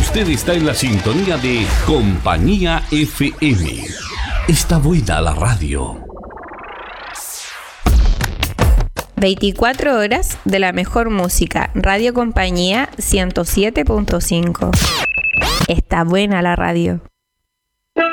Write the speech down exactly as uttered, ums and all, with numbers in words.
Usted está en la sintonía de Compañía F M. Está buena la radio. veinticuatro horas de la mejor música. Radio Compañía ciento siete punto cinco. Está buena la radio.